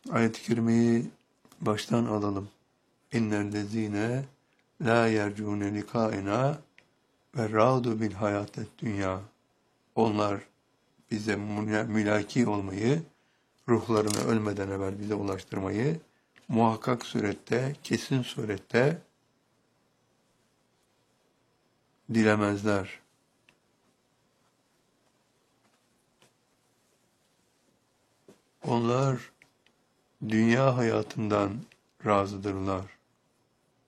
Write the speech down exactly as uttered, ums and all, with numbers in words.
Ayet-i kerimeyi baştan alalım. İnnellezîne lâ yercûne likâina ve râdu bil hayâtet dünya. Onlar bize mülaki olmayı, ruhlarını ölmeden evvel bize ulaştırmayı muhakkak surette, kesin surette dilemezler. Onlar dünya hayatından razıdırlar.